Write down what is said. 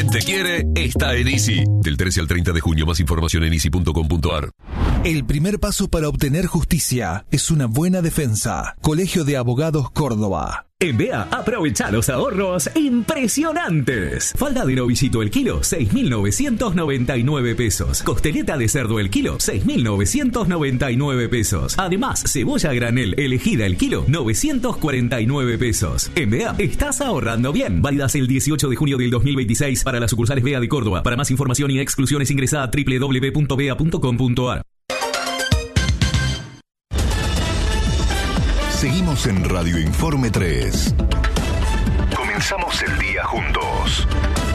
te quiere, está en Easy. Del 13 al 30 de junio, más información en easy.com.ar. El primer paso para obtener justicia es una buena defensa. Colegio de Abogados Córdoba. En BEA, aprovecha los ahorros impresionantes. Falda de novillito el kilo, 6.999 pesos. Costeleta de cerdo el kilo, 6.999 pesos. Además, cebolla granel elegida el kilo, 949 pesos. En BEA, estás ahorrando bien. Válidas el 18 de junio del 2026 para las sucursales BEA de Córdoba. Para más información y exclusiones ingresa a www.bea.com.ar. Seguimos en Radio Informe 3. Comenzamos el día juntos.